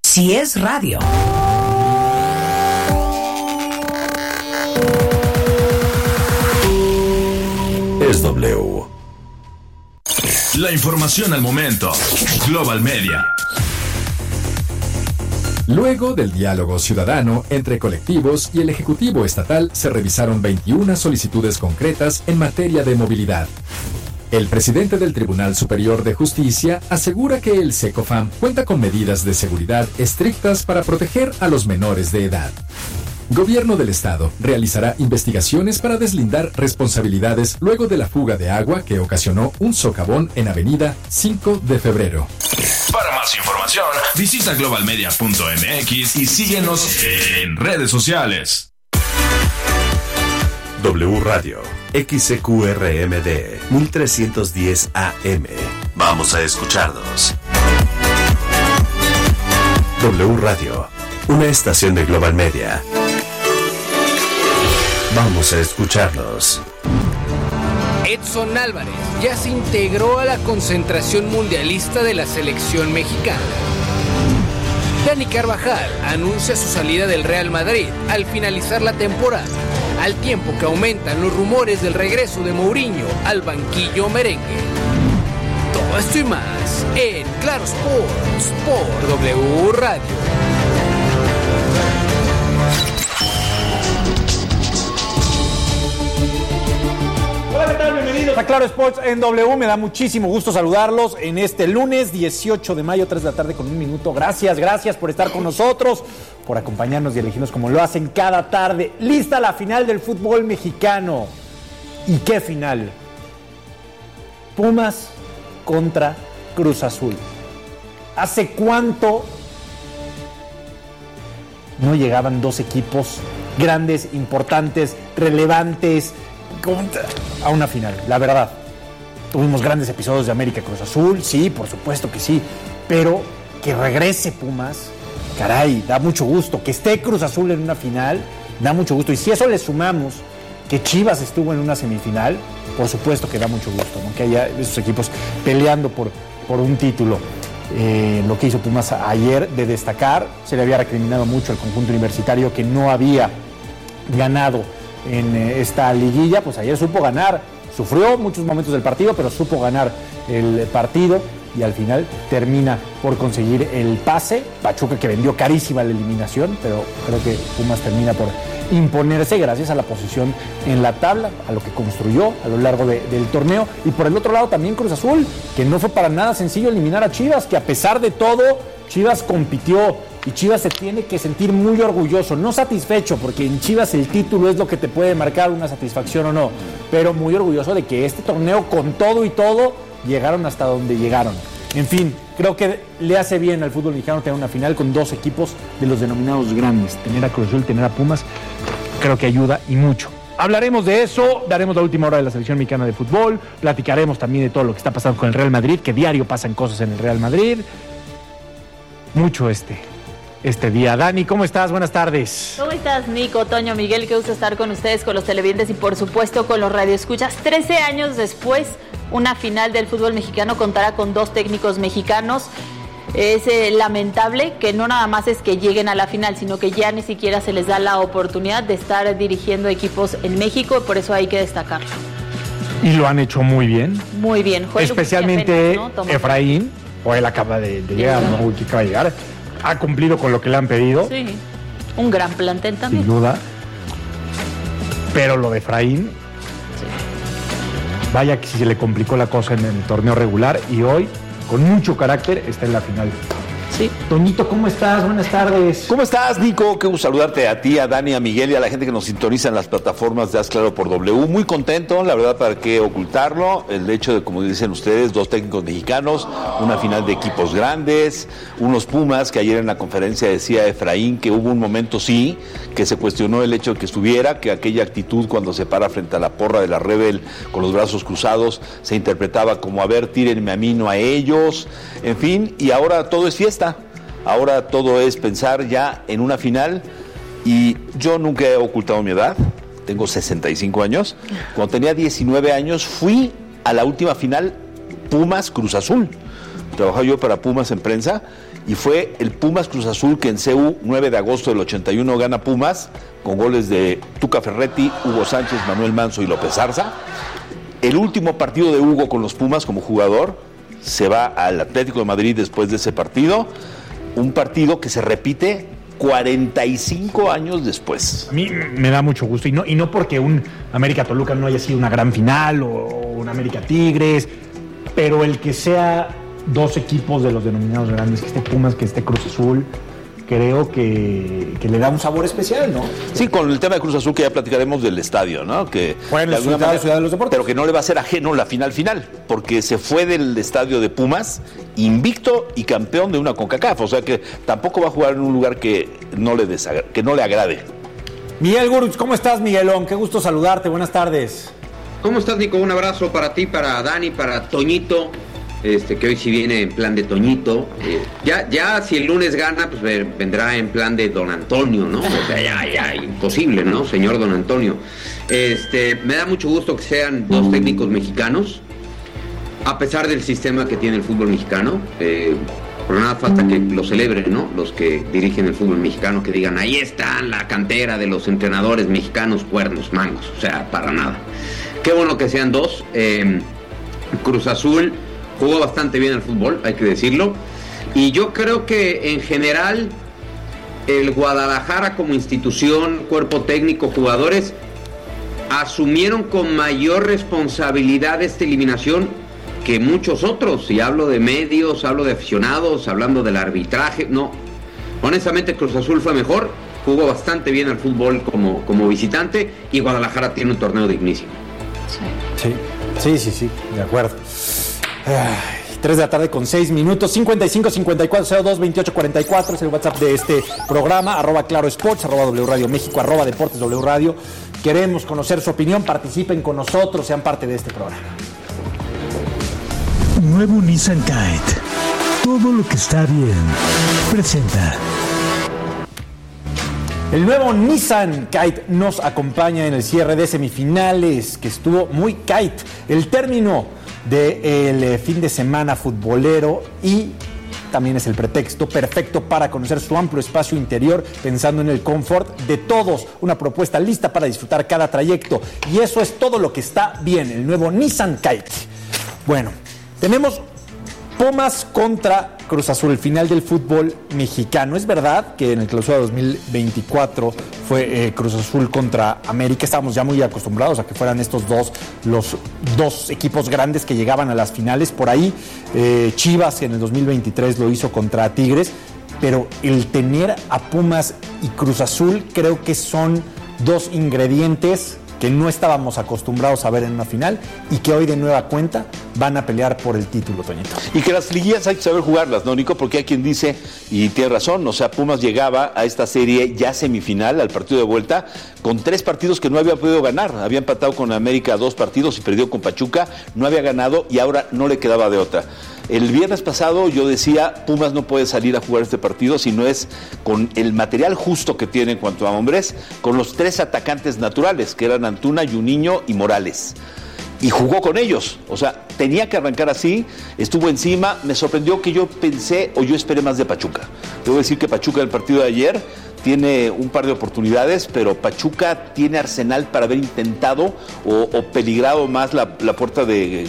Si es radio. Es W. La información al momento. Global Media. Luego del diálogo ciudadano entre colectivos y el Ejecutivo Estatal, se revisaron 21 solicitudes concretas en materia de movilidad. El presidente del Tribunal Superior de Justicia asegura que el SECOFAM cuenta con medidas de seguridad estrictas para proteger a los menores de edad. Gobierno del Estado realizará investigaciones para deslindar responsabilidades luego de la fuga de agua que ocasionó un socavón en Avenida 5 de Febrero. Para más información, visita globalmedia.mx y síguenos en redes sociales. W Radio, XCQRMD, 1310 AM. Vamos a escucharnos. W Radio, una estación de Global Media. Vamos a escucharnos. Edson Álvarez ya se integró a la concentración mundialista de la selección mexicana. Dani Carvajal anuncia su salida del Real Madrid al finalizar la temporada, al tiempo que aumentan los rumores del regreso de Mourinho al banquillo merengue. Todo esto y más en Claro Sports por W Radio. Hola, ¿qué tal? Bienvenidos a Claro Sports en W. Me da muchísimo gusto saludarlos en este lunes 18 de mayo, 3 de la tarde con 1 minuto. Gracias por estar con nosotros, por acompañarnos y elegirnos como lo hacen cada tarde. Lista la final del fútbol mexicano. ¿Y qué final? Pumas contra Cruz Azul. ¿Hace cuánto no llegaban dos equipos grandes, importantes, relevantes a una final? La verdad, tuvimos grandes episodios de América Cruz Azul, sí, por supuesto que sí, pero que regrese Pumas, caray, da mucho gusto. Que esté Cruz Azul en una final, da mucho gusto. Y si eso le sumamos que Chivas estuvo en una semifinal, por supuesto que da mucho gusto, ¿no? Que haya esos equipos peleando por un título. Lo que hizo Pumas ayer de destacar, se le había recriminado mucho al conjunto universitario que no había ganado en esta liguilla, pues ayer supo ganar, sufrió muchos momentos del partido, pero supo ganar el partido y al final termina por conseguir el pase. Pachuca, que vendió carísima la eliminación, pero creo que Pumas termina por imponerse gracias a la posición en la tabla, a lo que construyó a lo largo del torneo. Y por el otro lado también Cruz Azul, que no fue para nada sencillo eliminar a Chivas, que a pesar de todo Chivas compitió y Chivas se tiene que sentir muy orgulloso, no satisfecho, porque en Chivas el título es lo que te puede marcar una satisfacción o no, pero muy orgulloso de que este torneo, con todo y todo, llegaron hasta donde llegaron. En fin, creo que le hace bien al fútbol mexicano tener una final con dos equipos de los denominados grandes. Tener a Cruz Azul, tener a Pumas, creo que ayuda y mucho. Hablaremos de eso, daremos la última hora de la selección mexicana de fútbol, platicaremos también de todo lo que está pasando con el Real Madrid, que diario pasan cosas en el Real Madrid. Mucho este día. Dani, ¿cómo estás? Buenas tardes. ¿Cómo estás, Nico, Toño, Miguel? Qué gusto estar con ustedes, con los televidentes y por supuesto con los radioescuchas. 13 años después, una final del fútbol mexicano contará con dos técnicos mexicanos. Es lamentable que no nada más es que lleguen a la final, sino que ya ni siquiera se les da la oportunidad de estar dirigiendo equipos en México, por eso hay que destacarlo. Y lo han hecho muy bien. Muy bien. Especialmente apenas, ¿no? Efraín, o él acaba de llegar, ¿no? Que acaba de llegar. Ha cumplido con lo que le han pedido. Sí, un gran plantel también. Sin duda. Pero lo de Efraín, sí. Vaya que si se le complicó la cosa en el torneo regular y hoy, con mucho carácter, está en la final. Sí. Toñito, ¿cómo estás? Buenas tardes. ¿Cómo estás, Nico? Qué gusto saludarte a ti, a Dani, a Miguel y a la gente que nos sintoniza en las plataformas de Haz Claro por W. Muy contento, la verdad, para qué ocultarlo. El hecho de, como dicen ustedes, dos técnicos mexicanos, una final de equipos grandes, unos Pumas, que ayer en la conferencia decía Efraín que hubo un momento, sí, que se cuestionó el hecho de que estuviera, que aquella actitud cuando se para frente a la porra de la Rebel con los brazos cruzados se interpretaba como, a ver, tírenme a mí, no a ellos, en fin, y ahora todo es fiesta. Ahora todo es pensar ya en una final y yo nunca he ocultado mi edad, tengo 65 años. Cuando tenía 19 años fui a la última final Pumas Cruz Azul. trabajaba yo para Pumas en prensa, y fue el Pumas Cruz Azul que en CU, 9 de agosto del 81, gana Pumas, con goles de Tuca Ferretti, Hugo Sánchez, Manuel Manso y López Arza. El último partido de Hugo con los Pumas como jugador, se va al Atlético de Madrid después de ese partido, un partido que se repite 45 años después. A mí me da mucho gusto, y no porque un América Toluca no haya sido una gran final o un América Tigres, pero el que sea dos equipos de los denominados grandes, que esté Pumas, que esté Cruz Azul, creo que le da un sabor especial, ¿no? Sí, con el tema de Cruz Azul, que ya platicaremos del estadio, ¿no? Que bueno, de alguna manera, Ciudad de los Deportes. pero que no le va a ser ajeno la final, porque se fue del estadio de Pumas invicto y campeón de una CONCACAF, o sea que tampoco va a jugar en un lugar que no le agrade. Miguel Gurutz, ¿cómo estás, Miguelón? Qué gusto saludarte, buenas tardes. ¿Cómo estás, Nico? Un abrazo para ti, para Dani, para Toñito, que hoy sí viene en plan de Toñito. Ya si el lunes gana, pues vendrá en plan de Don Antonio, ¿no? O sea, ya imposible, ¿no? Señor Don Antonio. Me da mucho gusto que sean dos técnicos mexicanos, a pesar del sistema que tiene el fútbol mexicano. Por nada falta que lo celebren, ¿no? Los que dirigen el fútbol mexicano, que digan, ahí está la cantera de los entrenadores mexicanos, cuernos, mangos. O sea, para nada. Qué bueno que sean dos. Cruz Azul jugó bastante bien al fútbol, hay que decirlo. Y yo creo que en general el Guadalajara como institución, cuerpo técnico, jugadores, asumieron con mayor responsabilidad esta eliminación que muchos otros. Y hablo de medios, hablo de aficionados, hablando del arbitraje. No, honestamente Cruz Azul fue mejor, jugó bastante bien al fútbol como visitante, y Guadalajara tiene un torneo dignísimo. Sí, de acuerdo. 3 de la tarde con 6 minutos, 55-54-02-28-44 es el WhatsApp de este programa, @ClaroSports, @W Radio México, @Deportes W Radio. Queremos conocer su opinión, participen con nosotros, sean parte de este programa. Nuevo Nissan Kite. Todo lo que está bien. Presenta. El nuevo Nissan Kite nos acompaña en el cierre de semifinales, que estuvo muy kite. El término del fin de semana futbolero, y también es el pretexto perfecto para conocer su amplio espacio interior, pensando en el confort de todos. Una propuesta lista para disfrutar cada trayecto. Y eso es todo lo que está bien, el nuevo Nissan Kite. Bueno, tenemos Pumas contra Cruz Azul, el final del fútbol mexicano. Es verdad que en el clausura 2024 fue Cruz Azul contra América. Estábamos ya muy acostumbrados a que fueran estos dos los dos equipos grandes que llegaban a las finales. Por ahí Chivas en el 2023 lo hizo contra Tigres, pero el tener a Pumas y Cruz Azul creo que son dos ingredientes que no estábamos acostumbrados a ver en una final y que hoy de nueva cuenta van a pelear por el título, Toñito. Y que las liguillas hay que saber jugarlas, ¿no, Nico? Porque hay quien dice, y tiene razón, o sea, Pumas llegaba a esta serie ya semifinal, al partido de vuelta, con 3 partidos que no había podido ganar. Había empatado con América 2 partidos y perdió con Pachuca, no había ganado y ahora no le quedaba de otra. El viernes pasado yo decía, Pumas no puede salir a jugar este partido si no es con el material justo que tiene en cuanto a hombres, con los 3 atacantes naturales, que eran Antuna, Juninho y Morales. Y jugó con ellos, o sea, tenía que arrancar así, estuvo encima. Me sorprendió que yo pensé, o yo esperé más de Pachuca. Debo decir que Pachuca en el partido de ayer tiene un par de oportunidades, pero Pachuca tiene arsenal para haber intentado o peligrado más la puerta de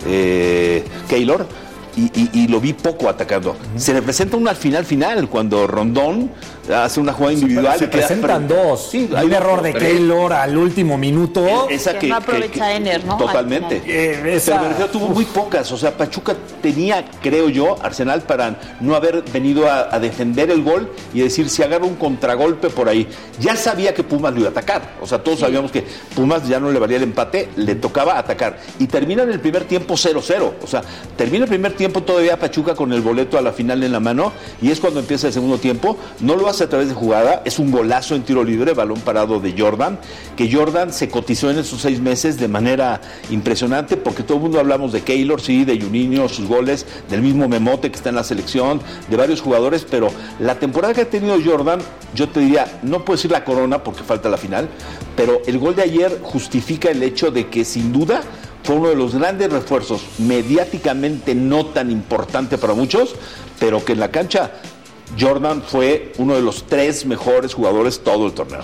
Keylor. Y lo vi poco atacando. Se le presenta una al final, cuando Rondón hace una jugada individual. Se presentan dos. Sí, hay un error de Keylor al último minuto. Esa que no aprovecha Ener, ¿no? Totalmente. Pero me tuvo muy pocas. O sea, Pachuca tenía, creo yo, arsenal para no haber venido a defender el gol y decir, si agarra un contragolpe por ahí. Ya sabía que Pumas lo iba a atacar. O sea, todos sabíamos que Pumas ya no le valía el empate, le tocaba atacar. Y termina en el primer tiempo 0-0. O sea, termina el primer tiempo todavía Pachuca con el boleto a la final en la mano, y es cuando empieza el segundo tiempo. No lo hace a través de jugada, es un golazo en tiro libre, balón parado de Jordan, que Jordan se cotizó en esos 6 meses de manera impresionante, porque todo el mundo hablamos de Keylor, sí, de Juninho, sus goles, del mismo Memote que está en la selección, de varios jugadores, pero la temporada que ha tenido Jordan, yo te diría, no puedo decir la corona porque falta la final, pero el gol de ayer justifica el hecho de que sin duda fue uno de los grandes refuerzos, mediáticamente no tan importante para muchos, pero que en la cancha Jordan fue uno de los 3 mejores jugadores todo el torneo.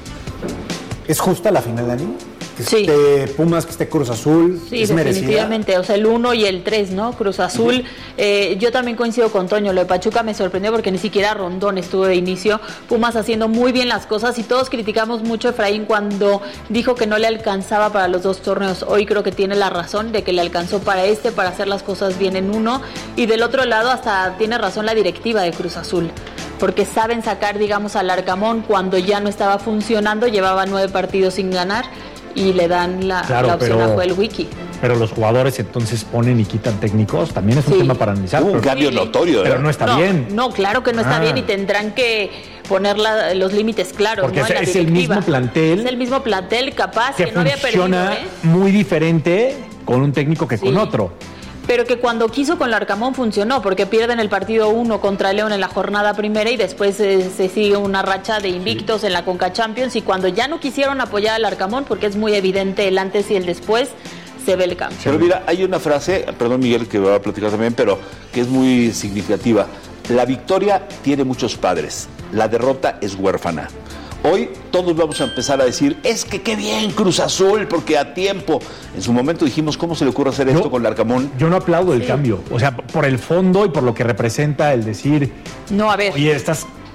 ¿Es justa la final, Dani? Que Sí. esté Pumas, que esté Cruz Azul. Sí, es definitivamente, o sea, el 1 y el 3, ¿no? Cruz Azul. Yo también coincido con Toño, lo de Pachuca me sorprendió porque ni siquiera Rondón estuvo de inicio. Pumas haciendo muy bien las cosas y todos criticamos mucho a Efraín cuando dijo que no le alcanzaba para los 2 torneos. Hoy creo que tiene la razón de que le alcanzó para hacer las cosas bien en uno. Y del otro lado hasta tiene razón la directiva de Cruz Azul, porque saben sacar, digamos, al Arcamón cuando ya no estaba funcionando, llevaba 9 partidos sin ganar y le dan la opción a Joel Wiki. Pero los jugadores entonces ponen y quitan técnicos, también es un Sí. tema para analizar. Hubo un cambio notorio, pero no está bien. No, claro que no está bien y tendrán que poner los límites claros. Porque ¿no? En la es el directiva. mismo plantel. Es el mismo plantel, capaz, que que no había perdido, funciona muy diferente con un técnico que con Sí. otro. Pero que cuando quiso con el Arcamón funcionó, porque pierden el partido 1 contra León en la jornada primera y después se sigue una racha de invictos en la Conca Champions, y cuando ya no quisieron apoyar al Arcamón, porque es muy evidente el antes y el después, se ve el cambio. Pero mira, hay una frase, perdón Miguel que va a platicar también, pero que es muy significativa. La victoria tiene muchos padres, la derrota es huérfana. Hoy todos vamos a empezar a decir, es que qué bien Cruz Azul, porque a tiempo. En su momento dijimos, ¿cómo se le ocurre hacer esto con el Arcamón? Yo no aplaudo el cambio, o sea, por el fondo y por lo que representa el decir, No, a ver. oye,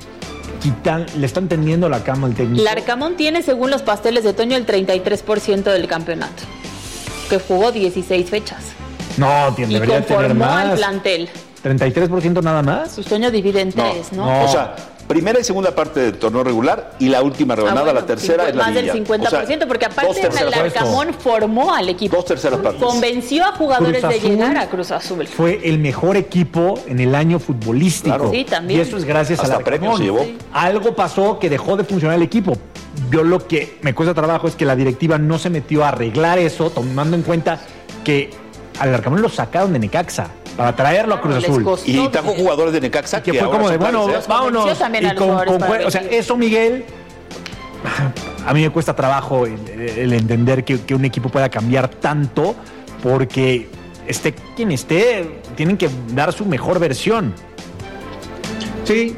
le están tendiendo la cama al técnico. El Arcamón tiene, según los pasteles de Toño, el 33% del campeonato, que jugó 16 fechas. No, Y debería tener conformó al más. plantel. 33% nada más. Pues Toño divide en 3, ¿no? no. O sea, primera y segunda parte del torneo regular y la última rebanada, bueno, la tercera es la más del liguilla. 50%, O sea, porque dos aparte el terceras partes. Arcamón formó al equipo. 2 terceras partes. Convenció a jugadores Cruz de Azul llegar a Cruz Azul. Fue el mejor equipo en el año futbolístico. Claro. Sí, también. Y eso es gracias Hasta al premios Arcamón. se llevó. Sí. Algo pasó que dejó de funcionar el equipo. Yo lo que me cuesta trabajo es que la directiva no se metió a arreglar eso, tomando en cuenta que al Arcamón lo sacaron de Necaxa para traerlo a Cruz Les Azul. costó. Y trajo jugadores de Necaxa Que fue ahora como de, son bueno, padres, ¿eh? vámonos. Convenció también a Y los jugadores para o sea, elegir. eso, Miguel, a mí me cuesta trabajo el entender que un equipo pueda cambiar tanto, porque esté quien esté, tienen que dar su mejor versión. Sí,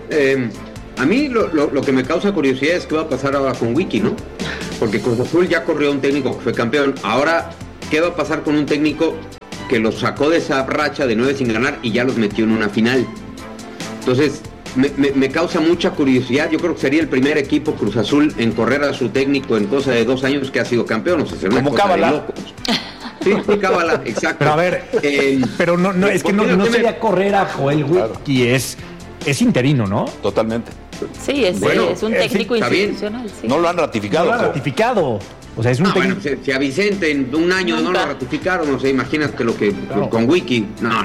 a mí lo que me causa curiosidad es qué va a pasar ahora con Wiki, ¿no? Porque Cruz Azul ya corrió un técnico que fue campeón. Ahora, ¿qué va a pasar con un técnico que los sacó de esa racha de 9 sin ganar y ya los metió en una final? Entonces, me causa mucha curiosidad. Yo creo que sería el primer equipo Cruz Azul en correr a su técnico en cosa de 2 años que ha sido campeón. O sea, será una Como cosa de Cábala. locos. Sí, Cábala, exacto. Pero a ver, pero no es que no sería correr a Joel Wiki, es interino, ¿no? Totalmente. Sí, es un técnico sí, está bien. institucional. Sí. No lo han ratificado. No lo ha ratificado. O sea, es un Ah, bueno, técnico. si a Vicente en un año no Nunca. lo ratificaron, no sé, imagínate lo que Claro. con Wiki, no.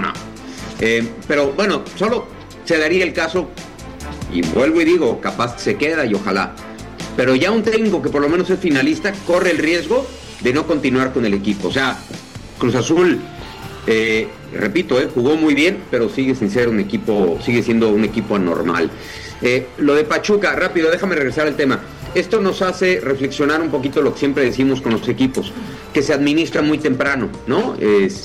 Pero bueno, solo se daría el caso, y vuelvo y digo, capaz se queda y ojalá. Pero ya un técnico que por lo menos es finalista corre el riesgo de no continuar con el equipo. O sea, Cruz Azul, repito, jugó muy bien, pero sigue sin ser un equipo, sigue siendo un equipo anormal. Lo de Pachuca, rápido, déjame regresar al tema. Esto nos hace reflexionar un poquito lo que siempre decimos con los equipos, que se administra muy temprano, ¿no?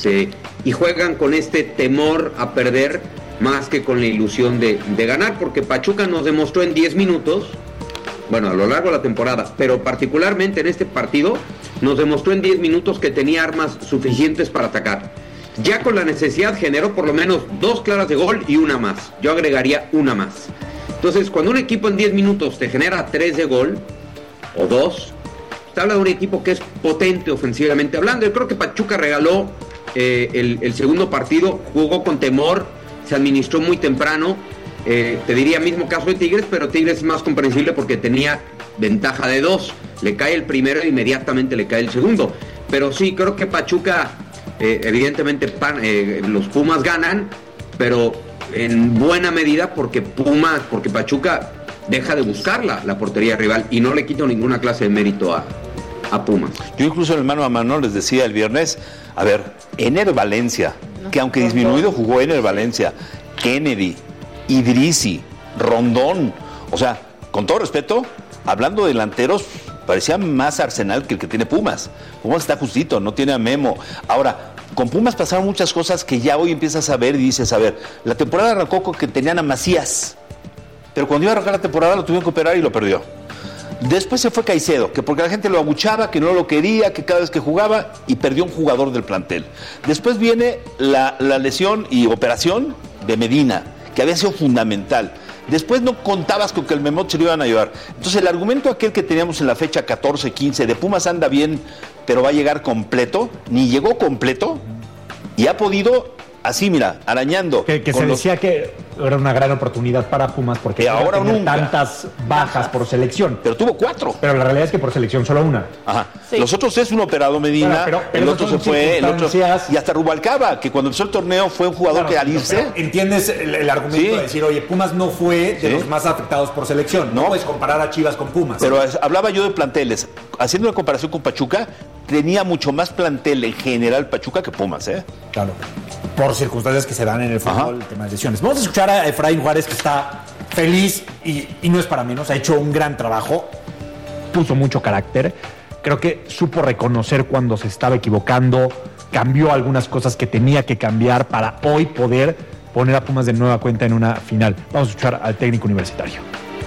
Y juegan con este temor a perder más que con la ilusión de ganar, porque Pachuca nos demostró en 10 minutos, bueno, a lo largo de la temporada, pero particularmente en este partido, nos demostró en 10 minutos que tenía armas suficientes para atacar. Ya con la necesidad generó por lo menos 2 claras de gol y una más. Yo agregaría una más. Entonces, cuando un equipo en 10 minutos te genera 3 de gol, o 2, te habla de un equipo que es potente ofensivamente hablando. Yo creo que Pachuca regaló el segundo partido, jugó con temor, se administró muy temprano. Te diría mismo caso de Tigres, pero Tigres es más comprensible porque tenía ventaja de 2. Le cae el primero e inmediatamente le cae el segundo. Pero sí, creo que Pachuca, evidentemente los Pumas ganan, pero en buena medida porque Pachuca deja de buscar la portería rival y no le quito ninguna clase de mérito a Pumas. Yo incluso en el mano a mano les decía el viernes, a ver, Ener Valencia, que aunque disminuido jugó Ener Valencia, Kennedy, Idrisi, Rondón, o sea, con todo respeto, hablando de delanteros, parecía más Arsenal que el que tiene Pumas. Pumas está justito, no tiene a Memo. Ahora, con Pumas pasaron muchas cosas que ya hoy empiezas a ver y dices, a ver, la temporada arrancó con que tenían a Macías, pero cuando iba a arrancar la temporada lo tuvieron que operar y lo perdió. Después se fue Caicedo, que porque la gente lo abuchaba, que no lo quería, que cada vez que jugaba, y perdió un jugador del plantel. Después viene la lesión y operación de Medina, que había sido fundamental. Después no contabas con que el Memot se lo iban a llevar. Entonces el argumento aquel que teníamos en la fecha 14-15 de Pumas anda bien, pero va a llegar completo, ni llegó completo, y ha podido, así mira, arañando. Que se decía que era una gran oportunidad para Pumas porque ahora nunca tantas bajas por selección. Pero tuvo 4. Pero la realidad es que por selección solo una. Ajá. Sí. Los otros es un operado Medina, pero el otro se fue, el otro... circunstancias. Y hasta Rubalcaba, que cuando empezó el torneo fue un jugador que al irse... ¿Entiendes el argumento de decir, oye, Pumas no fue de los más afectados por selección? No puedes comparar a Chivas con Pumas. Pero hablaba yo de planteles. Haciendo una comparación con Pachuca, tenía mucho más plantel en general Pachuca que Pumas, ¿eh? Claro. Por circunstancias que se dan en el fútbol, el tema de lesiones. Vamos a escuchar a Efraín Juárez, que está feliz y no es para menos. Ha hecho un gran trabajo. Puso mucho carácter. Creo que supo reconocer cuando se estaba equivocando. Cambió algunas cosas que tenía que cambiar para hoy poder poner a Pumas de nueva cuenta en una final. Vamos a escuchar al técnico universitario.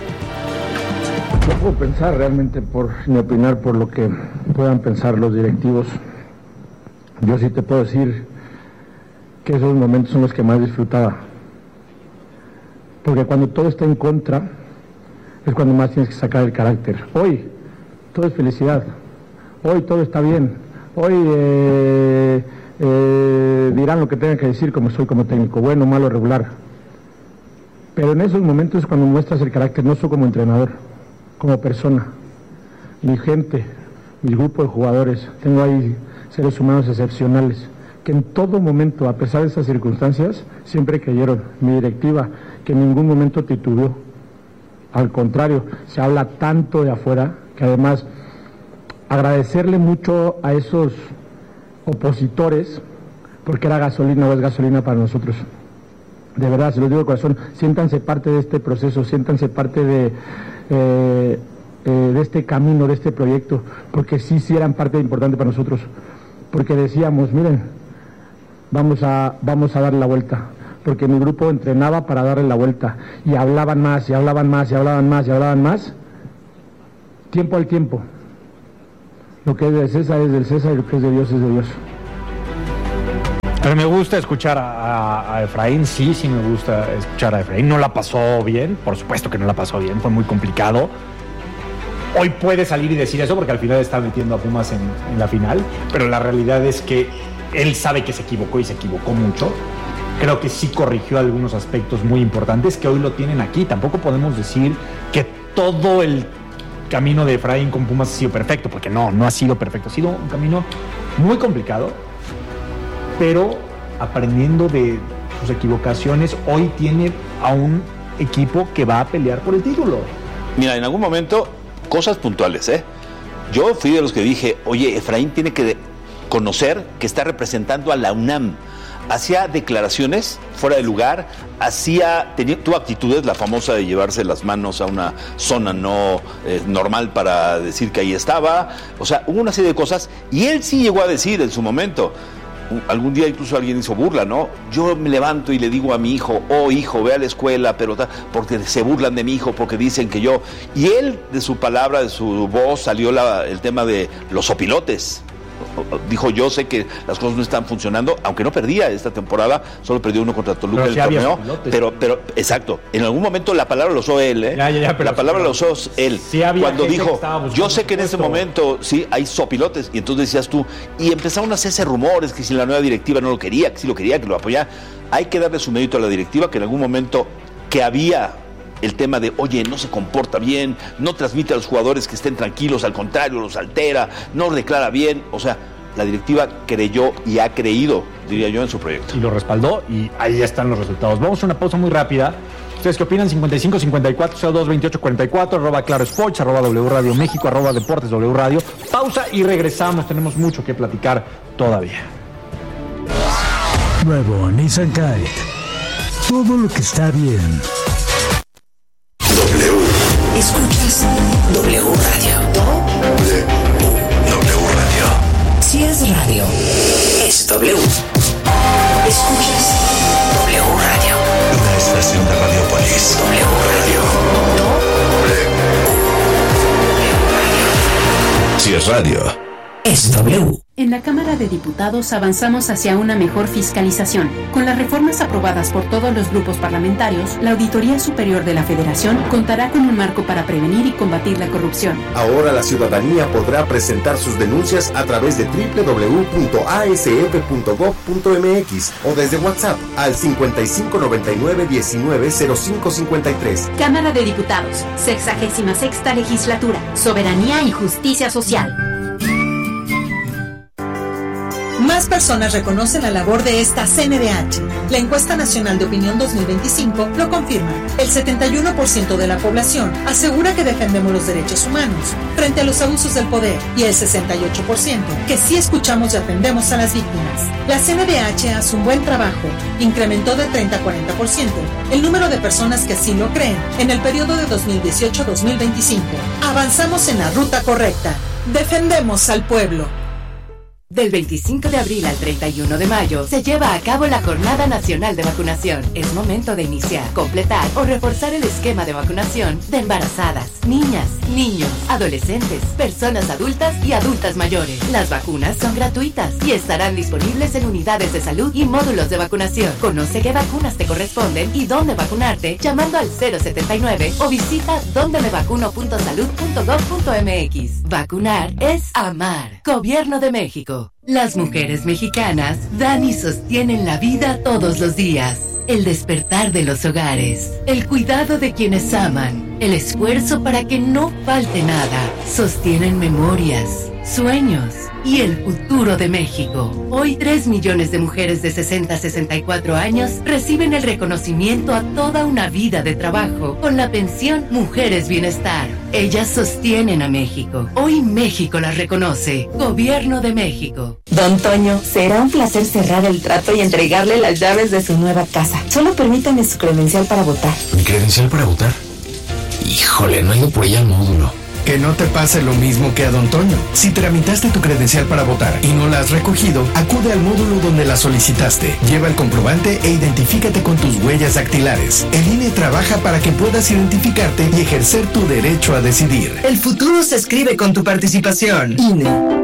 No puedo pensar realmente ni opinar por lo que puedan pensar los directivos. Yo sí te puedo decir que esos momentos son los que más disfrutaba. Porque cuando todo está en contra, es cuando más tienes que sacar el carácter. Hoy, todo es felicidad. Hoy todo está bien. Hoy dirán lo que tengan que decir como soy como técnico, bueno, malo, regular. Pero en esos momentos es cuando muestras el carácter, no solo como entrenador, como persona. Mi gente, mi grupo de jugadores, tengo ahí seres humanos excepcionales, que en todo momento, a pesar de esas circunstancias, siempre creyeron. Mi directiva, que en ningún momento titubeó. Al contrario, se habla tanto de afuera, que además agradecerle mucho a esos opositores, porque era gasolina o es gasolina para nosotros. De verdad, se lo digo de corazón, siéntanse parte de este proceso, siéntanse parte de este camino, de este proyecto, porque sí eran parte importante para nosotros. Porque decíamos, miren, vamos a darle la vuelta, porque mi grupo entrenaba para darle la vuelta, y hablaban más, y hablaban más, y hablaban más, y hablaban más, tiempo al tiempo. Lo que es del César es del César, y lo que es de Dios es de Dios. Pero me gusta escuchar a Efraín, sí me gusta escuchar a Efraín. No la pasó bien, por supuesto que no la pasó bien, fue muy complicado. Hoy puede salir y decir eso porque al final está metiendo a Pumas en la final, pero la realidad es que él sabe que se equivocó y se equivocó mucho. Creo que sí corrigió algunos aspectos muy importantes que hoy lo tienen aquí. Tampoco podemos decir que todo el camino de Efraín con Pumas ha sido perfecto, porque no ha sido perfecto. Ha sido un camino muy complicado, pero aprendiendo de sus equivocaciones, hoy tiene a un equipo que va a pelear por el título. Mira, en algún momento, cosas puntuales, ¿eh? Yo fui de los que dije, oye, Efraín tiene que conocer que está representando a la UNAM. Hacía declaraciones fuera de lugar, tuvo actitudes, la famosa de llevarse las manos a una zona no normal para decir que ahí estaba. O sea, hubo una serie de cosas, y él sí llegó a decir en su momento, algún día incluso alguien hizo burla, ¿no? Yo me levanto y le digo a mi hijo, oh hijo, ve a la escuela, pero porque se burlan de mi hijo, porque dicen que yo... Y él, de su palabra, de su voz, salió el tema de los opilotes. Dijo, yo sé que las cosas no están funcionando, aunque no perdía esta temporada, solo perdió uno contra Toluca en el torneo, pero exacto, en algún momento la palabra lo usó él, la palabra lo usó él, cuando dijo, yo sé que en ese momento sí hay sopilotes, y entonces decías tú, y empezaron a hacerse rumores que si la nueva directiva no lo quería, que si lo quería, que lo apoyara. Hay que darle su mérito a la directiva, que en algún momento que había el tema de, oye, no se comporta bien, no transmite a los jugadores que estén tranquilos, al contrario, los altera, no declara bien. O sea, la directiva creyó y ha creído, diría yo, en su proyecto. Y lo respaldó, y ahí están los resultados. Vamos a una pausa muy rápida. ¿Ustedes qué opinan? 55-54-02-28-44, @Claro Sports, @W Radio México, @Deportes W Radio. Pausa y regresamos, tenemos mucho que platicar todavía. Nuevo Nissan Kite. Todo lo que está bien. W. Escuchas W Radio. W. Escuchas W Radio. Una estación de Radiopolis. W Radio. Si es radio, es W. En la Cámara de Diputados avanzamos hacia una mejor fiscalización. Con las reformas aprobadas por todos los grupos parlamentarios, la Auditoría Superior de la Federación contará con un marco para prevenir y combatir la corrupción. Ahora la ciudadanía podrá presentar sus denuncias a través de www.asf.gov.mx o desde WhatsApp al 5599190553. Cámara de Diputados, 66ª Legislatura, Soberanía y Justicia Social. Más personas reconocen la labor de esta CNDH. La encuesta nacional de opinión 2025 lo confirma. El 71% de la población asegura que defendemos los derechos humanos frente a los abusos del poder y el 68% que sí escuchamos y atendemos a las víctimas. La CNDH hace un buen trabajo. Incrementó de 30 a 40% el número de personas que así lo creen en el periodo de 2018-2025. Avanzamos en la ruta correcta. Defendemos al pueblo. Del 25 de abril al 31 de mayo se lleva a cabo la Jornada Nacional de Vacunación. Es momento de iniciar, completar o reforzar el esquema de vacunación de embarazadas, niñas, niños, adolescentes, personas adultas y adultas mayores. Las vacunas son gratuitas y estarán disponibles en unidades de salud y módulos de vacunación. Conoce qué vacunas te corresponden y dónde vacunarte llamando al 079 o visita dondemevacuno.salud.gov.mx. Vacunar es amar. Gobierno de México. Las mujeres mexicanas dan y sostienen la vida todos los días. El despertar de los hogares, el cuidado de quienes aman, el esfuerzo para que no falte nada. Sostienen memorias, sueños y el futuro de México. Hoy 3 millones de mujeres de 60 a 64 años reciben el reconocimiento a toda una vida de trabajo con la pensión Mujeres Bienestar. Ellas sostienen a México. Hoy México las reconoce. Gobierno de México. Don Toño, será un placer cerrar el trato y entregarle las llaves de su nueva casa. Solo permítame su credencial para votar. ¿Mi credencial para votar? Híjole, no he ido por ella al módulo. Que no te pase lo mismo que a Don Toño. Si tramitaste tu credencial para votar y no la has recogido, acude al módulo donde la solicitaste. Lleva el comprobante e identifícate con tus huellas dactilares. El INE trabaja para que puedas identificarte y ejercer tu derecho a decidir. El futuro se escribe con tu participación. INE.